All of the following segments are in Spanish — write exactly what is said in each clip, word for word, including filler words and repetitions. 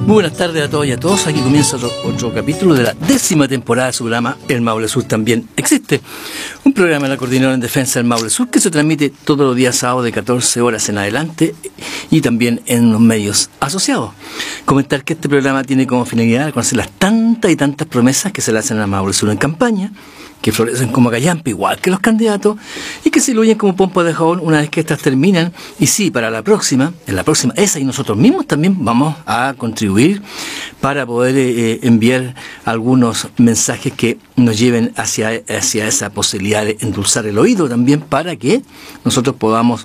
Muy buenas tardes a todos y a todos. Aquí comienza otro, otro capítulo de la décima temporada de su programa El Maule Sur también existe. Un programa de la Coordinadora en Defensa del Maule Sur que se transmite todos los días sábados de catorce horas en adelante y también en los medios asociados. Comentar que este programa tiene como finalidad conocer las tantas y tantas promesas que se le hacen al Maule Sur en campaña, que florecen como callampa, igual que los candidatos, y que se diluyen como pompas de jabón una vez que estas terminan. Y sí, para la próxima, en la próxima, esa y nosotros mismos también vamos a contribuir para poder eh, enviar algunos mensajes que nos lleven hacia, hacia esa posibilidad de endulzar el oído también, para que nosotros podamos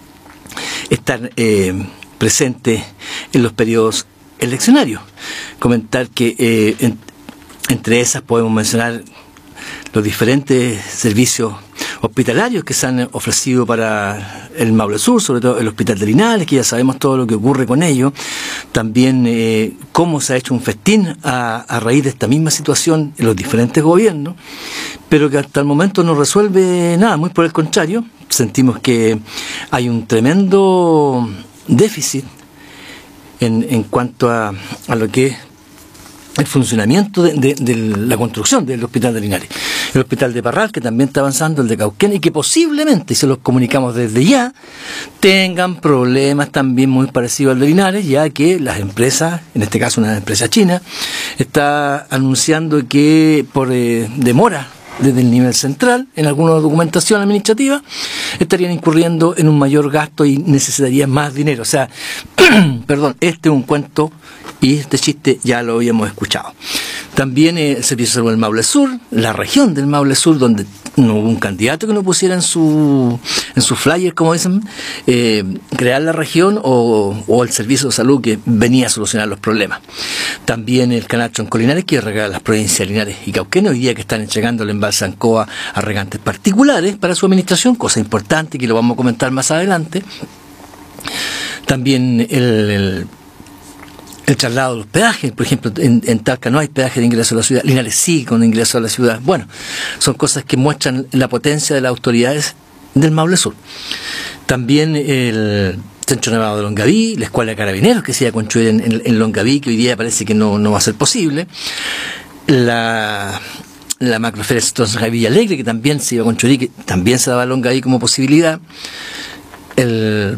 estar eh, presentes en los periodos eleccionarios. Comentar que eh, en, entre esas podemos mencionar los diferentes servicios hospitalarios que se han ofrecido para el Maule Sur, sobre todo el Hospital de Linares, que ya sabemos todo lo que ocurre con ello. También eh, cómo se ha hecho un festín a, a raíz de esta misma situación en los diferentes gobiernos, pero que hasta el momento no resuelve nada, muy por el contrario. Sentimos que hay un tremendo déficit en, en cuanto a, a lo que es el funcionamiento de, de, de la construcción del Hospital de Linares. El Hospital de Parral, que también está avanzando, el de Cauquenes, y que posiblemente, y se los comunicamos desde ya, tengan problemas también muy parecidos al de Linares, ya que las empresas, en este caso una empresa china, está anunciando que por eh, demora desde el nivel central, en alguna documentación administrativa, estarían incurriendo en un mayor gasto y necesitarían más dinero. O sea, perdón, este es un cuento y este chiste ya lo habíamos escuchado. También eh, el Servicio de Salud del Maule Sur, la región del Maule Sur, donde no hubo un candidato que no pusiera en su en su flyer, como dicen, eh, crear la región o, o el Servicio de Salud que venía a solucionar los problemas. También el canal Tronco Linares, que regala las provincias de Linares y Cauquenes, hoy día que están entregando el embalse Ancoa a regantes particulares para su administración, cosa importante que lo vamos a comentar más adelante. También el, el El traslado de los peajes, por ejemplo, en, en Talca no hay peaje de ingreso a la ciudad, Linares sí con ingreso a la ciudad. Bueno, son cosas que muestran la potencia de las autoridades del Maule Sur. También el Centro Nevado de Longaví, la Escuela de Carabineros que se iba a construir en, en, en Longaví, que hoy día parece que no, no va a ser posible. La, la macroferia de Villa Alegre, que también se iba a construir, que también se daba a Longaví como posibilidad. El...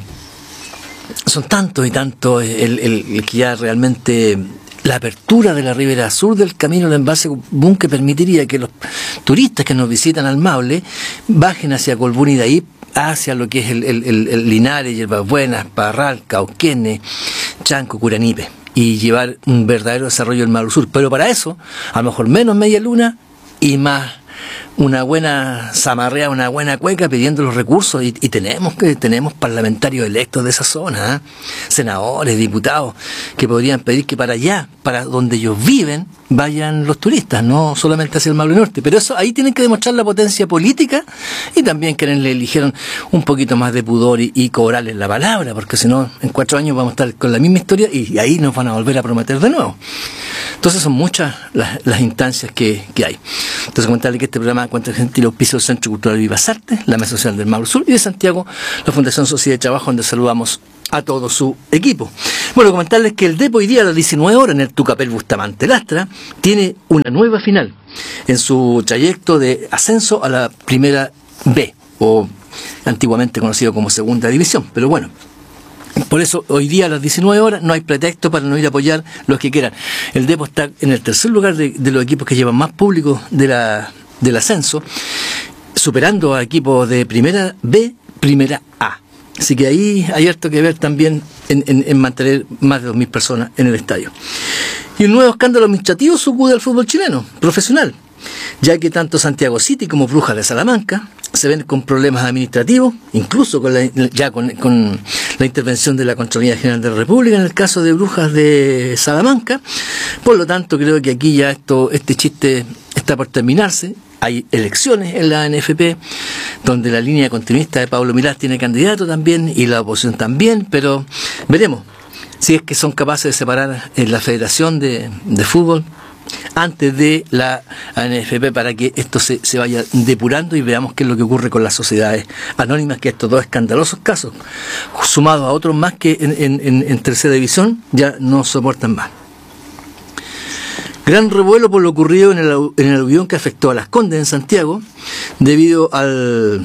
Son tantos y tantos el, el, el que ya realmente la apertura de la ribera sur del camino del embalse Colbún, que permitiría que los turistas que nos visitan al Maule bajen hacia Colbún y de ahí hacia lo que es el, el, el, el Linares, Hierbabuenas, Parral, Cauquenes, Chanco, Curanipe, y llevar un verdadero desarrollo del Maule Sur. Pero para eso, a lo mejor menos media luna y más una buena zamarrea, una buena cueca pidiendo los recursos, y, y tenemos que tenemos parlamentarios electos de esa zona, ¿eh? Senadores, diputados, que podrían pedir que para allá, para donde ellos viven, vayan los turistas, no solamente hacia el Maule Norte. Pero eso, ahí tienen que demostrar la potencia política y también que le eligieron un poquito más de pudor y, y cobrarles la palabra, porque si no, en cuatro años vamos a estar con la misma historia y ahí nos van a volver a prometer de nuevo. Entonces son muchas las, las instancias que, que hay. Entonces comentarle que este programa cuenta el gentil auspicio del Centro Cultural Vivas Artes, la Mesa Social del Maule Sur, y de Santiago, la Fundación Sociedad de Trabajo, donde saludamos a todo su equipo. Bueno, comentarles que el Depo hoy día a las diecinueve horas en el Tucapel Bustamante Lastra tiene una nueva final en su trayecto de ascenso a la Primera B, o antiguamente conocido como Segunda División, pero bueno. Por eso hoy día a las diecinueve horas no hay pretexto para no ir a apoyar los que quieran. El Depo está en el tercer lugar de, de los equipos que llevan más público de la, del ascenso, superando a equipos de Primera B, Primera A. Así que ahí hay harto que ver también en, en, en mantener más de dos mil personas en el estadio. Y un nuevo escándalo administrativo sacude al fútbol chileno, profesional, ya que tanto Santiago City como Brujas de Salamanca se ven con problemas administrativos, incluso con la, ya con, con la intervención de la Contraloría General de la República en el caso de Brujas de Salamanca. Por lo tanto, creo que aquí ya esto, este chiste está por terminarse. Hay elecciones en la A N F P, donde la línea continuista de Pablo Milás tiene candidato también, y la oposición también, pero veremos si es que son capaces de separar en la Federación de, de Fútbol antes de la A N F P para que esto se, se vaya depurando y veamos qué es lo que ocurre con las sociedades anónimas, que estos dos escandalosos casos, sumados a otros más que en, en, en tercera división, ya no soportan más. Gran revuelo por lo ocurrido en el, en el aluvión que afectó a Las Condes en Santiago, debido al...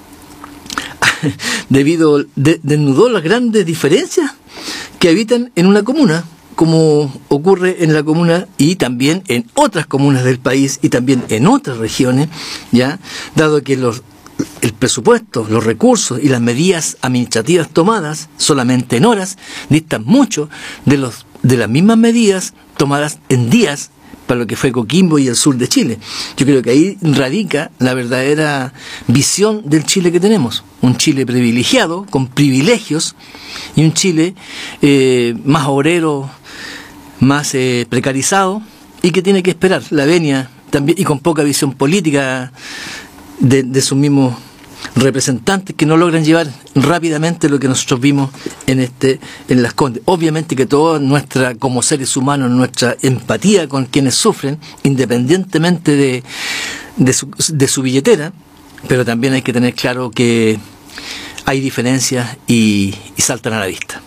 debido... De, desnudó las grandes diferencias que habitan en una comuna, como ocurre en la comuna y también en otras comunas del país y también en otras regiones, ya, dado que los, el presupuesto, los recursos y las medidas administrativas tomadas solamente en horas distan mucho de los de las mismas medidas tomadas en días para lo que fue Coquimbo y el sur de Chile. Yo creo que ahí radica la verdadera visión del Chile que tenemos. Un Chile privilegiado, con privilegios, y un Chile eh, más obrero, más eh, precarizado, y que tiene que esperar la venia también, y con poca visión política de, de sus mismos representantes, que no logran llevar rápidamente lo que nosotros vimos en este en Las Condes. Obviamente que toda nuestra, como seres humanos, nuestra empatía con quienes sufren, independientemente de, de, su, de su billetera, pero también hay que tener claro que hay diferencias y, y saltan a la vista.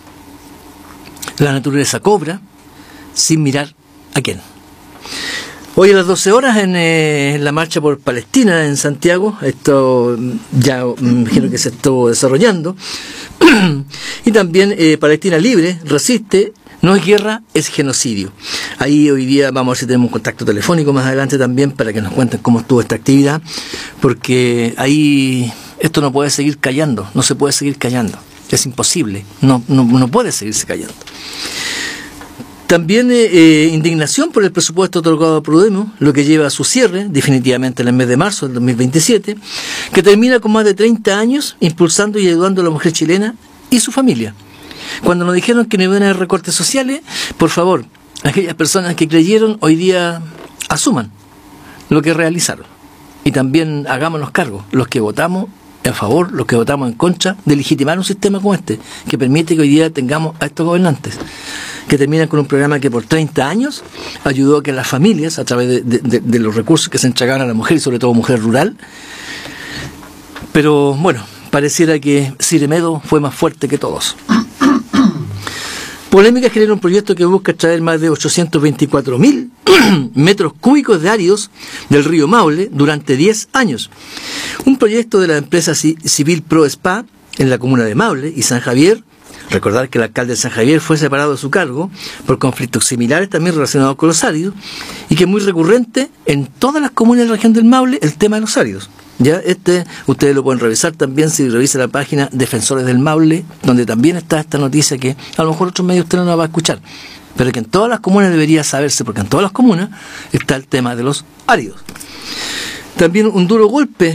La naturaleza cobra sin mirar a quién. Hoy a las doce horas en eh, la marcha por Palestina en Santiago, esto ya me imagino que se estuvo desarrollando, y también eh, Palestina Libre resiste, no es guerra, es genocidio. Ahí hoy día vamos a ver si tenemos un contacto telefónico más adelante también para que nos cuenten cómo estuvo esta actividad, porque ahí esto no puede seguir callando, no se puede seguir callando, es imposible, no, no, no puede seguirse callando. También eh, indignación por el presupuesto otorgado a Prodemo, lo que lleva a su cierre, definitivamente en el mes de marzo del dos mil veintisiete, que termina con más de treinta años impulsando y ayudando a la mujer chilena y su familia. Cuando nos dijeron que no iban a haber recortes sociales, por favor, aquellas personas que creyeron, hoy día asuman lo que realizaron. Y también hagámonos cargo, los que votamos a favor, los que votamos en contra, de legitimar un sistema como este, que permite que hoy día tengamos a estos gobernantes, que terminan con un programa que por treinta años ayudó a que las familias, a través de, de, de los recursos que se entregaban a la mujer, y sobre todo mujer rural, pero bueno, pareciera que Ciremedo fue más fuerte que todos. Polémica genera un proyecto que busca extraer más de ochocientos veinticuatro mil metros cúbicos de áridos del río Maule durante diez años. Un proyecto de la empresa civil ProSpa en la comuna de Maule y San Javier. Recordar que el alcalde de San Javier fue separado de su cargo por conflictos similares también relacionados con los áridos, y que es muy recurrente en todas las comunas de la región del Maule el tema de los áridos. Ya este ustedes lo pueden revisar también si revisan la página Defensores del Maule, donde también está esta noticia que a lo mejor otros medios usted no la va a escuchar, pero que en todas las comunas debería saberse, porque en todas las comunas está el tema de los áridos. También un duro golpe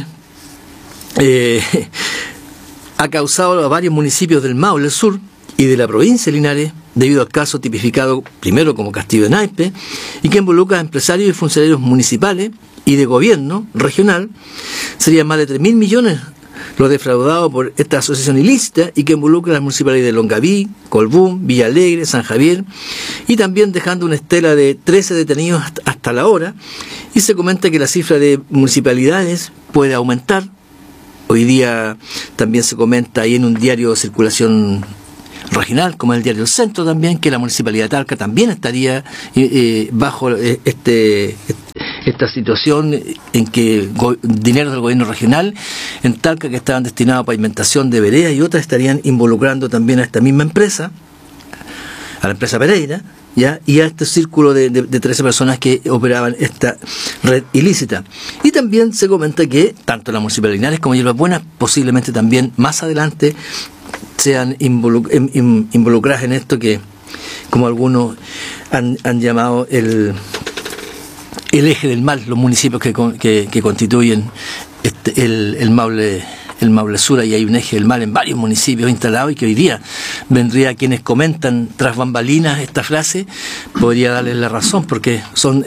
eh, ha causado a varios municipios del Maule Sur y de la provincia de Linares, debido al caso tipificado primero como Castillo de Naipes, y que involucra a empresarios y funcionarios municipales y de gobierno regional. Serían más de tres mil millones los defraudados por esta asociación ilícita, y que involucra a las municipalidades de Longaví, Colbún, Villa Alegre, San Javier, y también dejando una estela de trece detenidos hasta, hasta la hora, y se comenta que la cifra de municipalidades puede aumentar. Hoy día también se comenta ahí en un diario de circulación regional, como el diario El Centro también, que la municipalidad de Talca también estaría eh, eh, bajo este, esta situación en que go, dinero del gobierno regional en Talca, que estaban destinados a pavimentación de veredas y otras, estarían involucrando también a esta misma empresa, a la empresa Pereira, ¿ya? Y a este círculo de, de, de trece personas que operaban esta red ilícita. Y también se comenta que tanto las municipalidades de Linares como Hierbas Buenas posiblemente también más adelante sean involu in, in, involucradas en esto que, como algunos han, han llamado el, el eje del mal, los municipios que, que, que constituyen este, el, el Maule el Maule Sur, y hay un eje del mal en varios municipios instalados, y que hoy día vendría quienes comentan tras bambalinas esta frase, podría darles la razón, porque son,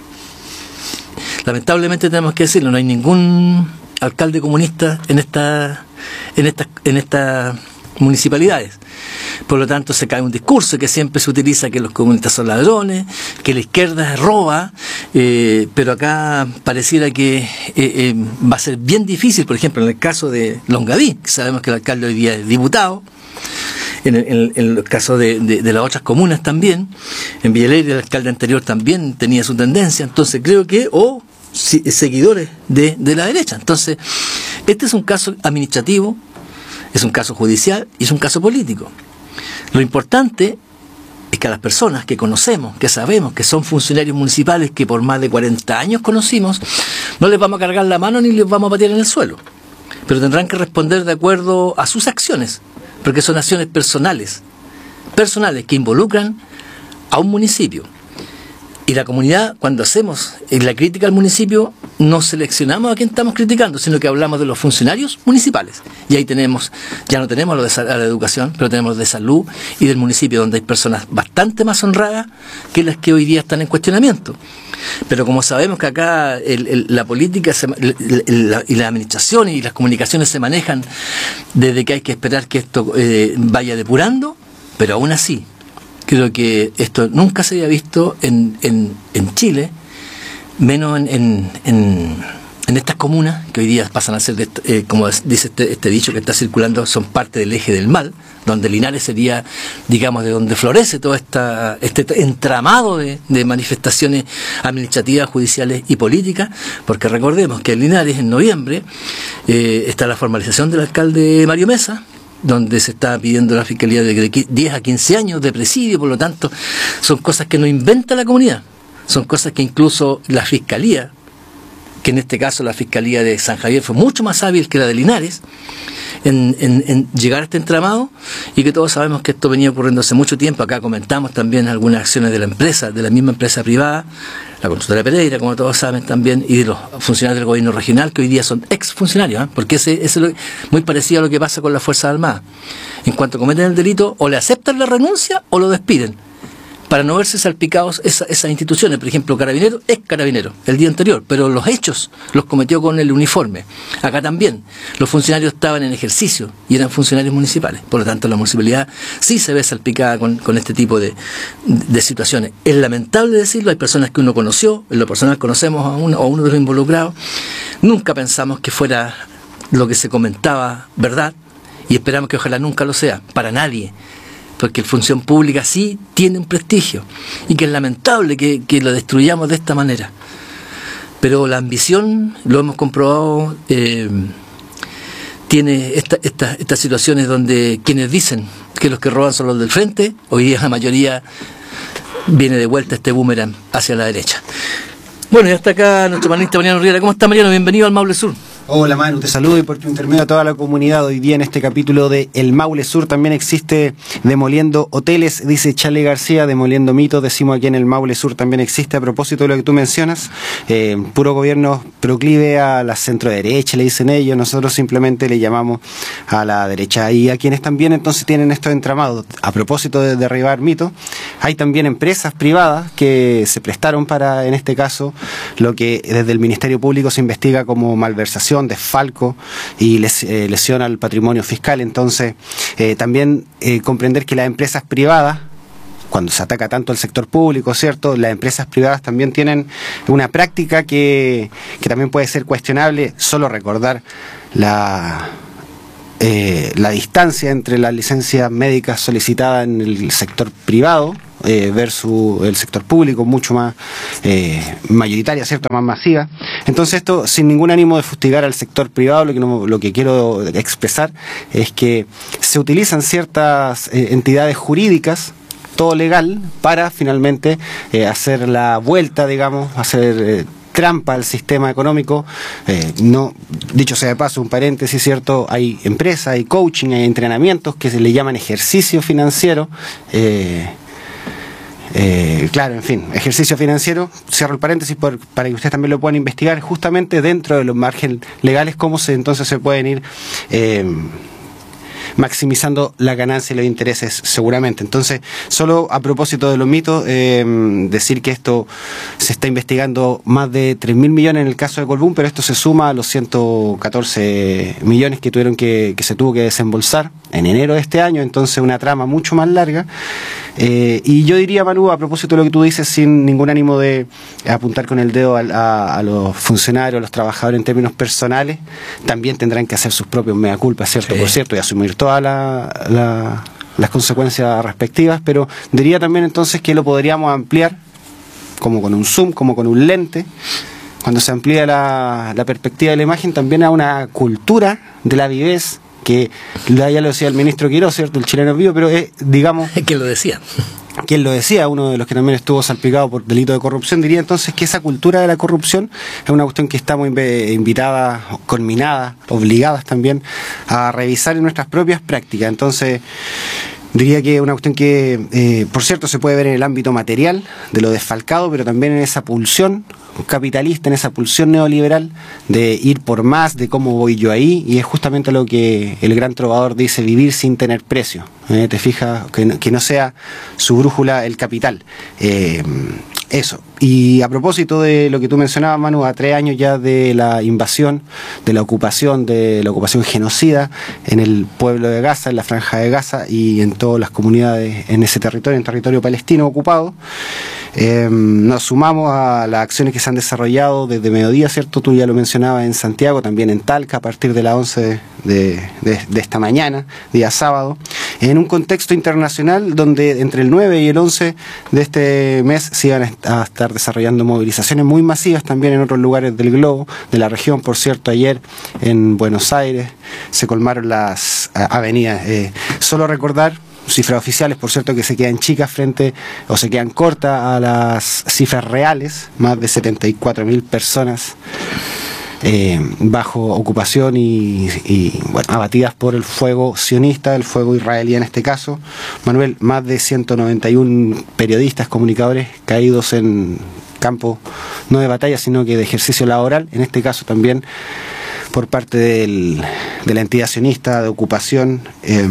lamentablemente tenemos que decirlo, no hay ningún alcalde comunista en esta en esta en estas municipalidades. Por lo tanto, se cae un discurso que siempre se utiliza, que los comunistas son ladrones, que la izquierda roba, eh, pero acá pareciera que eh, eh, va a ser bien difícil, por ejemplo, en el caso de Longaví, que sabemos que el alcalde hoy día es diputado, en el, en, en el caso de, de, de las otras comunas también, en Villa Alegre el alcalde anterior también tenía su tendencia, entonces creo que, o si, seguidores de, de la derecha. Entonces, este es un caso administrativo, es un caso judicial y es un caso político. Lo importante es que a las personas que conocemos, que sabemos que son funcionarios municipales que por más de cuarenta años conocimos, no les vamos a cargar la mano ni les vamos a patear en el suelo, pero tendrán que responder de acuerdo a sus acciones, porque son acciones personales, personales que involucran a un municipio. Y la comunidad, cuando hacemos la crítica al municipio, no seleccionamos a quien estamos criticando, sino que hablamos de los funcionarios municipales. Y ahí tenemos, ya no tenemos lo de la educación, pero tenemos de salud y del municipio, donde hay personas bastante más honradas que las que hoy día están en cuestionamiento. Pero como sabemos que acá el, el, la política se, el, el, la, y la administración y las comunicaciones se manejan desde que hay que esperar que esto eh, vaya depurando, pero aún así, creo que esto nunca se había visto en, en, en Chile, menos en, en, en, en estas comunas que hoy día pasan a ser, de, eh, como dice este, este dicho que está circulando, son parte del eje del mal, donde Linares sería, digamos, de donde florece todo esta, este entramado de, de manifestaciones administrativas, judiciales y políticas, porque recordemos que en Linares, en noviembre, eh, está la formalización del alcalde Mario Mesa, donde se está pidiendo la fiscalía de diez a quince años de presidio. Por lo tanto, son cosas que no inventa la comunidad, son cosas que incluso la fiscalía, que en este caso la fiscalía de San Javier fue mucho más hábil que la de Linares en, en, en llegar a este entramado, y que todos sabemos que esto venía ocurriendo hace mucho tiempo. Acá comentamos también algunas acciones de la empresa, de la misma empresa privada, la consultora Pereira, como todos saben también, y de los funcionarios del gobierno regional, que hoy día son ex funcionarios, ¿eh? Porque ese, ese es lo, muy parecido a lo que pasa con las Fuerzas Armadas. En cuanto cometen el delito, o le aceptan la renuncia o lo despiden, para no verse salpicados esa, esas instituciones. Por ejemplo, Carabinero es Carabinero el día anterior, pero los hechos los cometió con el uniforme. Acá también los funcionarios estaban en ejercicio y eran funcionarios municipales. Por lo tanto, la municipalidad sí se ve salpicada con, con este tipo de, de situaciones. Es lamentable decirlo, hay personas que uno conoció, en lo personal conocemos a uno, a uno de los involucrados. Nunca pensamos que fuera lo que se comentaba verdad, y esperamos que ojalá nunca lo sea, para nadie, porque la función pública sí tiene un prestigio, y que es lamentable que, que lo destruyamos de esta manera. Pero la ambición, lo hemos comprobado, eh, tiene esta, esta, estas situaciones donde quienes dicen que los que roban son los del frente, hoy día la mayoría viene de vuelta este boomerang hacia la derecha. Bueno, y hasta acá nuestro panelista Mariano Riera. ¿Cómo está, Mariano? Bienvenido al Maule Sur. Hola Manu, te saludo y por tu intermedio a toda la comunidad. Hoy día en este capítulo de El Maule Sur también existe Demoliendo Hoteles, dice Chale García, demoliendo mitos, decimos aquí en El Maule Sur también existe. A propósito de lo que tú mencionas, eh, puro gobierno proclive a la centro derecha, le dicen ellos, nosotros simplemente le llamamos a la derecha. Y a quienes también entonces tienen estos entramados, a propósito de derribar mitos, hay también empresas privadas que se prestaron para, en este caso, lo que desde el Ministerio Público se investiga como malversación, desfalco y les, eh, lesión al patrimonio fiscal. Entonces, eh, también eh, comprender que las empresas privadas, cuando se ataca tanto al sector público, ¿cierto? Las empresas privadas también tienen una práctica que, que también puede ser cuestionable. Solo recordar la... Eh, la distancia entre las licencias médicas solicitadas en el sector privado eh, versus el sector público, mucho más eh, mayoritaria, ¿cierto? Más masiva. Entonces esto, sin ningún ánimo de fustigar al sector privado, lo que, no, lo que quiero expresar es que se utilizan ciertas eh, entidades jurídicas, todo legal, para finalmente eh, hacer la vuelta, digamos, hacer... Eh, trampa al sistema económico. Eh, no, dicho sea de paso, un paréntesis, cierto, hay empresas, hay coaching, hay entrenamientos que se le llaman ejercicio financiero. Eh, eh, claro, en fin, ejercicio financiero, cierro el paréntesis por, para que ustedes también lo puedan investigar, justamente dentro de los márgenes legales, cómo se entonces se pueden ir eh, maximizando la ganancia y los intereses seguramente. Entonces, solo a propósito de los mitos, eh, decir que esto se está investigando más de tres mil millones en el caso de Colbún, pero esto se suma a los ciento catorce millones que tuvieron que, que se tuvo que desembolsar en enero de este año. Entonces, una trama mucho más larga. Eh, y yo diría, Manu, a propósito de lo que tú dices, sin ningún ánimo de apuntar con el dedo a, a, a los funcionarios, a los trabajadores en términos personales, también tendrán que hacer sus propios mea culpa, ¿cierto? Sí. Por cierto, y asumir toda la, la las consecuencias respectivas, pero diría también entonces que lo podríamos ampliar, como con un zoom, como con un lente, cuando se amplía la, la perspectiva de la imagen, también a una cultura de la vivez, que ya lo decía el ministro Quirós, ¿cierto? El chileno vivo, pero es, digamos... ¿Quién lo decía? Quien lo decía, uno de los que también estuvo salpicado por delito de corrupción, diría entonces que esa cultura de la corrupción es una cuestión que estamos invitadas, culminadas, obligadas también a revisar en nuestras propias prácticas. Entonces, diría que es una cuestión que, eh, por cierto, se puede ver en el ámbito material, de lo desfalcado, pero también en esa pulsión capitalista, en esa pulsión neoliberal de ir por más, de cómo voy yo ahí, y es justamente lo que el gran trovador dice, vivir sin tener precio. Eh, te fijas, que no, que no sea su brújula el capital. Eh, eso. Y a propósito de lo que tú mencionabas, Manu, a tres años ya de la invasión, de la ocupación, de la ocupación genocida en el pueblo de Gaza, en la franja de Gaza y en todas las comunidades en ese territorio, en territorio palestino ocupado, eh, nos sumamos a las acciones que se han desarrollado desde mediodía, ¿cierto? Tú ya lo mencionabas, en Santiago, también en Talca, a partir de las once de, de, de esta mañana, día sábado, en un contexto internacional donde entre el nueve y el once de este mes se iban a estar desarrollando movilizaciones muy masivas también en otros lugares del globo, de la región. Por cierto, ayer en Buenos Aires se colmaron las avenidas. Eh, solo recordar, cifras oficiales, por cierto, que se quedan chicas frente, o se quedan cortas a las cifras reales, más de setenta y cuatro mil personas eh, bajo ocupación y, y bueno, abatidas por el fuego sionista, el fuego israelí en este caso. Manuel, más de ciento noventa y uno periodistas, comunicadores caídos en campo, no de batalla, sino que de ejercicio laboral, en este caso también por parte del, de la entidad sionista de ocupación, eh,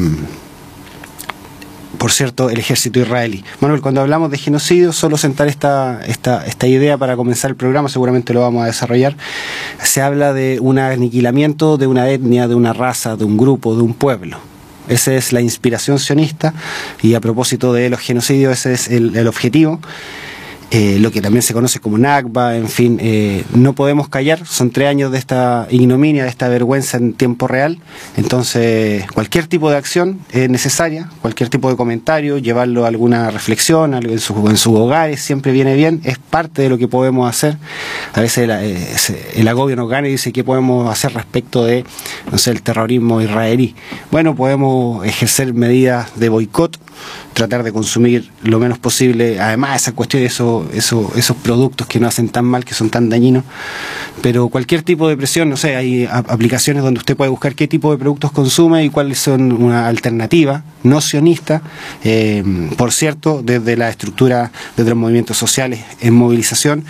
por cierto, el ejército israelí. Manuel, cuando hablamos de genocidio, solo sentar esta, esta, esta idea para comenzar el programa, seguramente lo vamos a desarrollar, se habla de un aniquilamiento de una etnia, de una raza, de un grupo, de un pueblo. Esa es la inspiración sionista, y a propósito de los genocidios, ese es el, el objetivo. Eh, lo que también se conoce como Nakba, en fin, eh, no podemos callar, son tres años de esta ignominia, de esta vergüenza en tiempo real, entonces cualquier tipo de acción es necesaria, cualquier tipo de comentario, llevarlo a alguna reflexión, en, su, en sus hogares, siempre viene bien, es parte de lo que podemos hacer. A veces el, eh, el agobio nos gana y dice qué podemos hacer respecto de, no sé, el terrorismo israelí. Bueno, podemos ejercer medidas de boicot, tratar de consumir lo menos posible, además esa cuestión, eso, eso, esos productos que no hacen tan mal, que son tan dañinos, pero cualquier tipo de presión, no sé, hay aplicaciones donde usted puede buscar qué tipo de productos consume y cuáles son una alternativa no sionista, eh, por cierto, desde la estructura, desde los movimientos sociales en movilización,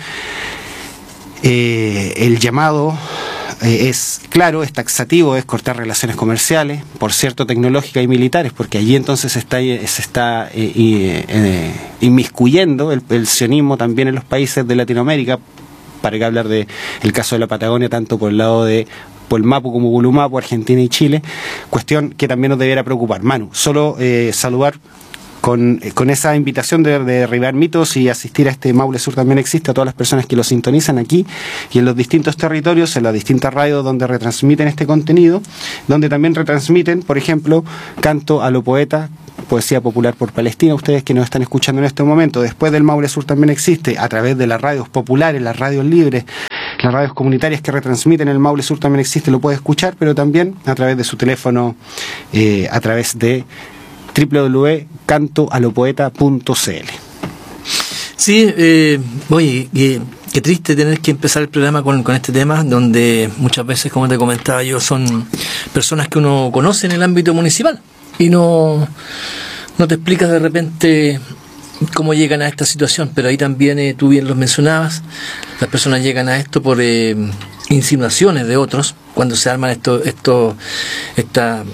eh, el llamado Eh, es claro, es taxativo, es cortar relaciones comerciales, por cierto, tecnológicas y militares, porque allí entonces se está, se está eh, eh, inmiscuyendo el, el sionismo también en los países de Latinoamérica, para que hablar de el caso de la Patagonia, tanto por el lado de Polmapu como Gulumapu, Argentina y Chile, cuestión que también nos debiera preocupar. Manu, solo eh, saludar Con, con esa invitación de, de derribar mitos y asistir a este Maule Sur también existe, a todas las personas que lo sintonizan aquí y en los distintos territorios, en las distintas radios donde retransmiten este contenido, donde también retransmiten, por ejemplo, Canto a lo Poeta, poesía popular por Palestina. Ustedes que nos están escuchando en este momento, después del Maule Sur también existe, a través de las radios populares, las radios libres, las radios comunitarias que retransmiten el Maule Sur también existe, lo puede escuchar, pero también a través de su teléfono, eh, a través de doble u doble u doble u punto canto a lo poeta punto c l. Sí, eh, oye, qué, qué triste tener que empezar el programa con, con este tema, donde muchas veces, como te comentaba yo, son personas que uno conoce en el ámbito municipal y no, no te explicas de repente cómo llegan a esta situación, pero ahí también eh, tú bien los mencionabas, las personas llegan a esto por eh, insinuaciones de otros, cuando se arman esto, esto, esta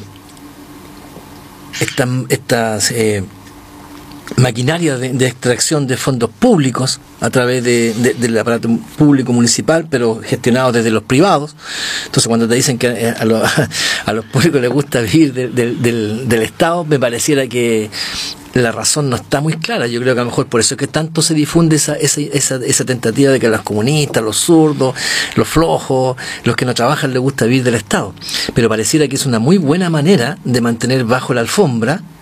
Esta, estas eh, maquinarias de, de extracción de fondos públicos a través de, de, del aparato público municipal, pero gestionados desde los privados. Entonces, cuando te dicen que a, lo, a los públicos les gusta vivir de, de, del, del Estado, me pareciera que la razón no está muy clara. Yo creo que a lo mejor por eso es que tanto se difunde esa, esa, esa, esa tentativa de que a los comunistas, los zurdos, los flojos, los que no trabajan les gusta vivir del Estado. Pero pareciera que es una muy buena manera de mantener bajo la alfombra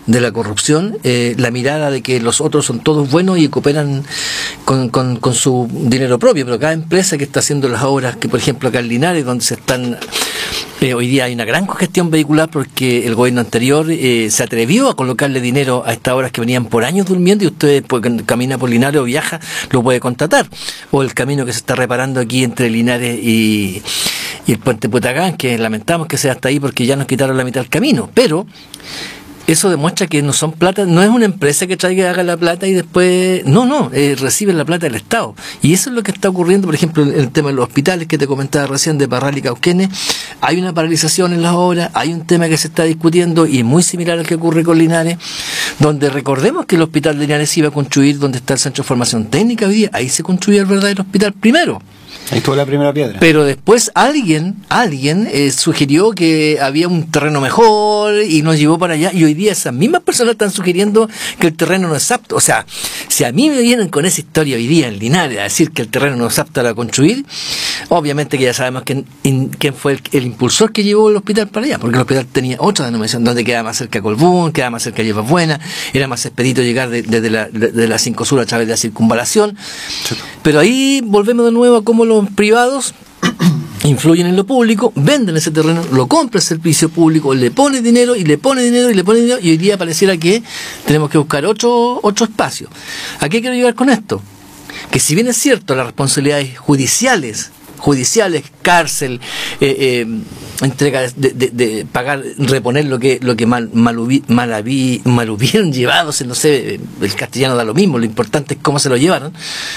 de la corrupción, eh, la mirada de que los otros son todos buenos y cooperan con, con, con su dinero propio, pero cada empresa que está haciendo las obras, que por ejemplo acá en Linares, donde se están, eh, hoy día hay una gran congestión vehicular porque el gobierno anterior eh, se atrevió a colocarle dinero a estas obras que venían por años durmiendo, y usted pues, camina por Linares o viaja, lo puede contratar, o el camino que se está reparando aquí entre Linares y, y el puente Putacán, que lamentamos que sea hasta ahí porque ya nos quitaron la mitad del camino, pero eso demuestra que no son plata, no es una empresa que traiga y haga la plata y después, no, no, eh, reciben la plata del Estado. Y eso es lo que está ocurriendo, por ejemplo, en el tema de los hospitales que te comentaba recién de Parral y Cauquenes. Hay una paralización en las obras, hay un tema que se está discutiendo y es muy similar al que ocurre con Linares, donde recordemos que el hospital de Linares se iba a construir donde está el Centro de Formación Técnica hoy día, ahí se construía el verdadero hospital primero. Ahí estuvo la primera piedra. Pero después alguien, alguien eh, sugirió que había un terreno mejor y nos llevó para allá, y hoy día esas mismas personas están sugiriendo que el terreno no es apto. O sea, si a mí me vienen con esa historia hoy día en Linares a decir que el terreno no es apto para construir, obviamente que ya sabemos quién, quién fue el, el impulsor que llevó el hospital para allá, porque el hospital tenía otra denominación, donde quedaba más cerca de Colbún, quedaba más cerca de Hierbas Buenas, era más expedito llegar desde de, de la, de, de la cinco Sur a través de la circunvalación. Sí. Pero ahí volvemos de nuevo a cómo los privados influyen en lo público, venden ese terreno, lo compra el servicio público, le pone dinero y le pone dinero y le pone dinero, y hoy día pareciera que tenemos que buscar otro, otro espacio. ¿A qué quiero llegar con esto? Que si bien es cierto las responsabilidades judiciales, judiciales, cárcel, eh, eh, entrega de, de, de pagar, reponer lo que lo que mal, mal, hubi, mal, habí, mal hubieron llevado, no sé, el castellano da lo mismo, lo importante es cómo se lo llevaron.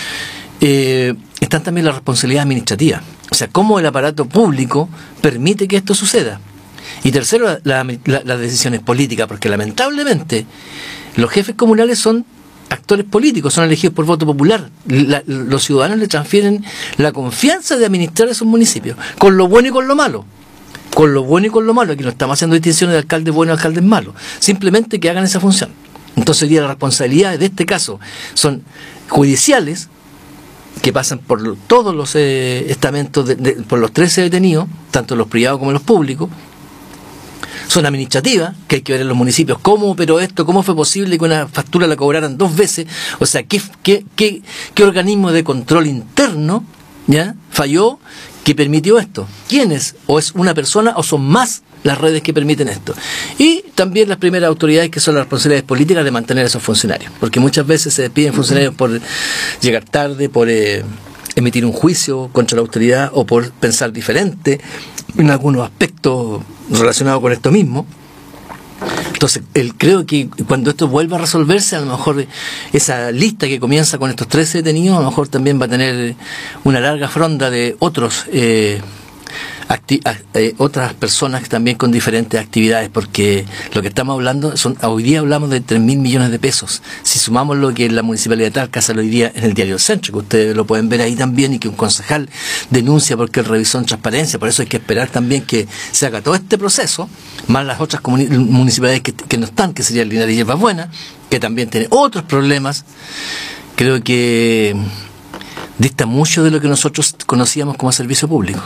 Eh, están también las responsabilidades administrativas, o sea, cómo el aparato público permite que esto suceda. Y tercero, las la, la decisiones políticas, porque lamentablemente los jefes comunales son actores políticos, son elegidos por voto popular. La, los ciudadanos le transfieren la confianza de administrar esos municipios, con lo bueno y con lo malo. Con lo bueno y con lo malo, aquí no estamos haciendo distinciones de alcaldes buenos y alcaldes malos, simplemente que hagan esa función. Entonces hoy día las responsabilidades de este caso son judiciales, que pasan por todos los eh, estamentos, de, de, por los trece detenidos, tanto los privados como los públicos. Son administrativas, que hay que ver en los municipios cómo operó esto, cómo fue posible que una factura la cobraran dos veces, o sea, qué, qué, qué, qué organismo de control interno ya falló que permitió esto. ¿Quiénes? ¿O es una persona o son más las redes que permiten esto? Y también las primeras autoridades, que son las responsabilidades políticas de mantener a esos funcionarios, porque muchas veces se despiden funcionarios por llegar tarde, por eh, emitir un juicio contra la autoridad o por pensar diferente en algunos aspectos relacionados con esto mismo. Entonces, él, creo que cuando esto vuelva a resolverse, a lo mejor esa lista que comienza con estos trece detenidos, a lo mejor también va a tener una larga fronda de otros eh, acti- eh, otras personas también con diferentes actividades, porque lo que estamos hablando, son hoy día hablamos de tres mil millones de pesos. Si sumamos lo que la Municipalidad de Talca sale hoy día en el Diario Centro, que ustedes lo pueden ver ahí también, y que un concejal denuncia porque él revisó en transparencia, por eso hay que esperar también que se haga todo este proceso, más las otras comuni- municipalidades que, que no están, que sería Linares y Hierbas Buenas, que también tiene otros problemas. Creo que dista mucho de lo que nosotros conocíamos como servicio público.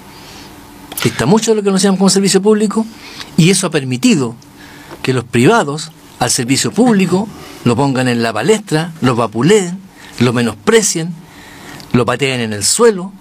Dista mucho de lo que conocíamos como servicio público, y eso ha permitido que los privados al servicio público lo pongan en la palestra, lo vapuleen, lo menosprecien, lo pateen en el suelo,